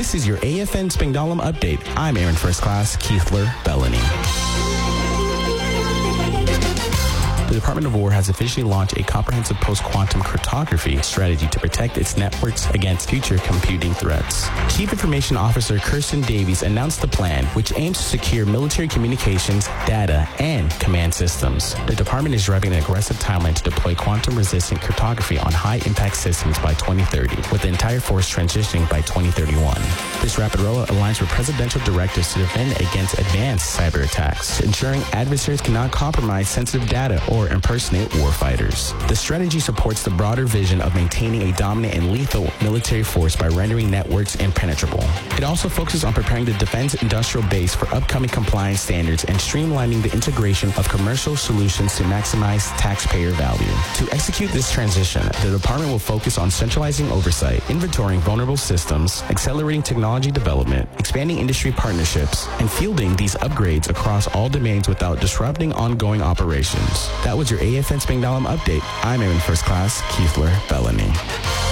This is your AFN Spangdahlem update. I'm Aaron First Class Keithler Bellany. The Department of War has officially launched a comprehensive post-quantum cryptography strategy to protect its networks against future computing threats. Chief Information Officer Kirsten Davies announced the plan, which aims to secure military communications, data, and command systems. The department is driving an aggressive timeline to deploy quantum-resistant cryptography on high-impact systems by 2030, with the entire force transitioning by 2031. This rapid rollout aligns with presidential directives to defend against advanced cyber attacks, ensuring adversaries cannot compromise sensitive data or impersonate warfighters. The strategy supports the broader vision of maintaining a dominant and lethal military force by rendering networks impenetrable. It also focuses on preparing the defense industrial base for upcoming compliance standards and streamlining the integration of commercial solutions to maximize taxpayer value. To execute this transition, the department will focus on centralizing oversight, inventorying vulnerable systems, accelerating technology development, expanding industry partnerships, and fielding these upgrades across all domains without disrupting ongoing operations. That was your AFN Spangdahlem update. I'm Aaron First Class Keithler Bellany.